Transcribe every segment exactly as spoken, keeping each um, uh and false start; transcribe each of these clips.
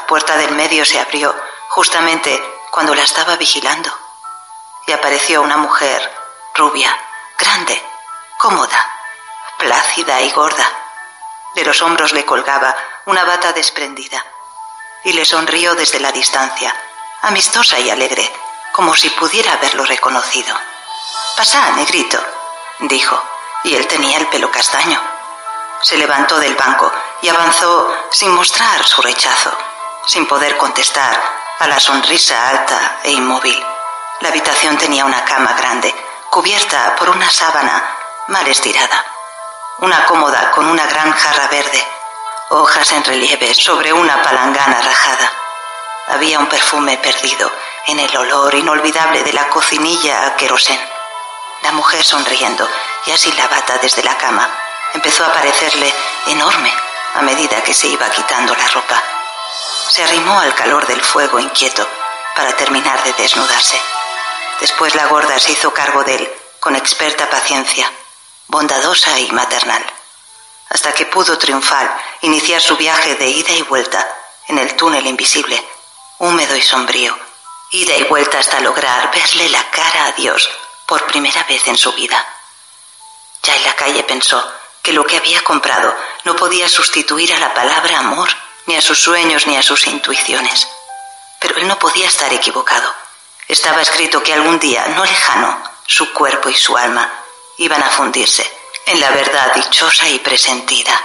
La puerta del medio se abrió justamente cuando la estaba vigilando y apareció una mujer rubia, grande, cómoda, plácida y gorda. De los hombros le colgaba una bata desprendida y le sonrió desde la distancia, amistosa y alegre, como si pudiera haberlo reconocido. «Pasá, negrito», dijo, y él tenía el pelo castaño. Se levantó del banco y avanzó sin mostrar su rechazo, sin poder contestar a la sonrisa alta e inmóvil. La habitación tenía una cama grande, cubierta por una sábana mal estirada. Una cómoda con una gran jarra verde, hojas en relieve sobre una palangana rajada. Había un perfume perdido en el olor inolvidable de la cocinilla a querosén. La mujer, sonriendo y así la bata desde la cama, empezó a parecerle enorme a medida que se iba quitando la ropa. Se arrimó al calor del fuego inquieto para terminar de desnudarse. Después la gorda se hizo cargo de él con experta paciencia, bondadosa y maternal, hasta que pudo triunfar iniciar su viaje de ida y vuelta en el túnel invisible, húmedo y sombrío, ida y vuelta hasta lograr verle la cara a Dios por primera vez en su vida. Ya en la calle pensó que lo que había comprado no podía sustituir a la palabra amor, ni a sus sueños ni a sus intuiciones. Pero él no podía estar equivocado. Estaba escrito que algún día, no lejano, su cuerpo y su alma iban a fundirse en la verdad dichosa y presentida.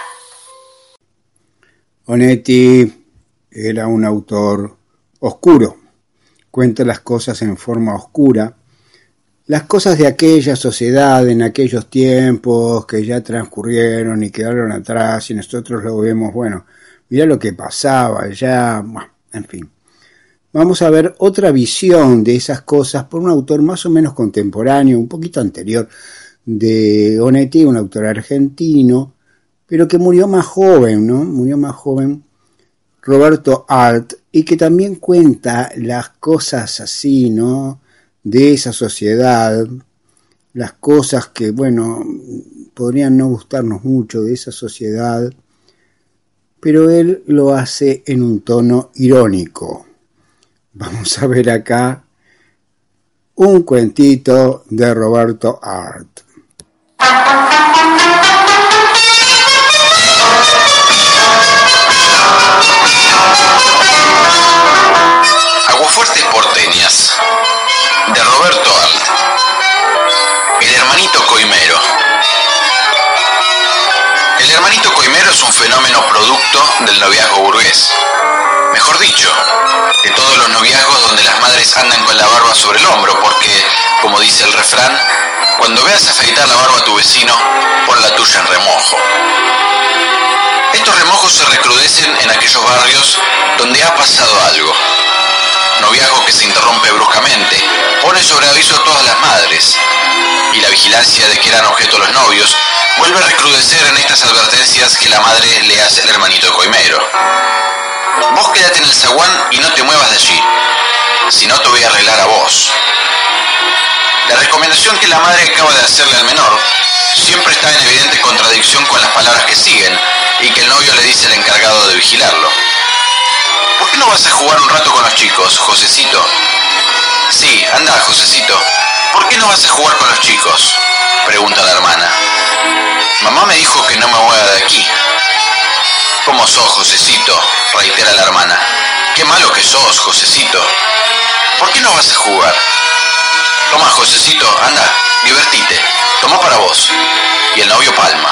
Onetti era un autor oscuro. Cuenta las cosas en forma oscura, las cosas de aquella sociedad en aquellos tiempos que ya transcurrieron y quedaron atrás, y nosotros lo vemos, bueno, mira lo que pasaba ya, bueno, en fin. Vamos a ver otra visión de esas cosas por un autor más o menos contemporáneo, un poquito anterior de Onetti, un autor argentino, pero que murió más joven, ¿no? Murió más joven, Roberto Arlt, y que también cuenta las cosas así, ¿no?, de esa sociedad, las cosas que, bueno, podrían no gustarnos mucho de esa sociedad, pero él lo hace en un tono irónico. Vamos a ver acá un cuentito de Roberto Arlt. Aguafuertes porteñas, de Roberto Arlt. El hermanito coimero. El hermanito coimero es un fenómeno producto del noviazgo burgués. Mejor dicho, de todos los noviazgos donde las madres andan con la barba sobre el hombro, porque, como dice el refrán, cuando veas afeitar la barba a tu vecino, pon la tuya en remojo. Estos remojos se recrudecen en aquellos barrios donde ha pasado algo. Noviazgo que se interrumpe bruscamente, pone sobre aviso a todas las madres, y la vigilancia de que eran objeto los novios vuelve a recrudecer en estas advertencias que la madre le hace al hermanito coimero. Vos quédate en el zaguán y no te muevas de allí, si no te voy a arreglar a vos. La recomendación que la madre acaba de hacerle al menor siempre está en evidente contradicción con las palabras que siguen y que el novio le dice al encargado de vigilarlo. ¿Por qué no vas a jugar un rato con los chicos, Josecito? Sí, anda, Josecito. ¿Por qué no vas a jugar con los chicos?, pregunta la hermana. Mamá me dijo que no me mueva de aquí. ¿Cómo sos, Josecito?, reitera la hermana. Qué malo que sos, Josecito. ¿Por qué no vas a jugar? Toma, Josecito, anda, divertite. Toma para vos. Y el novio palma.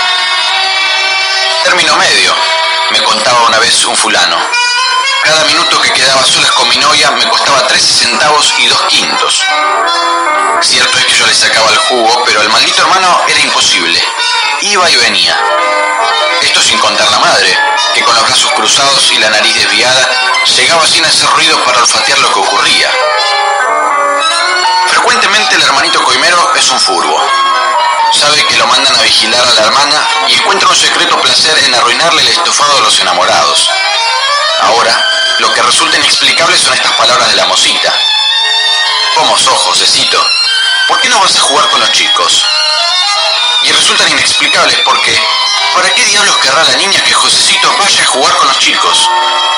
Término medio, me contaba una vez un fulano. Cada minuto que quedaba solas con mi novia me costaba trece centavos y dos quintos. Cierto es que yo le sacaba el jugo, pero el maldito hermano era imposible. Iba y venía. Esto sin contar la madre, que con los brazos cruzados y la nariz desviada llegaba sin hacer ruido para olfatear lo que ocurría. Frecuentemente el hermanito coimero es un furbo. Sabe que lo mandan a vigilar a la hermana y encuentra un secreto placer en arruinarle el estofado a los enamorados. Ahora, lo que resulta inexplicable son estas palabras de la mocita. ¿Cómo sos, Josecito? ¿Por qué no vas a jugar con los chicos? Y resultan inexplicables porque, ¿para qué diablos querrá la niña que Josecito vaya a jugar con los chicos?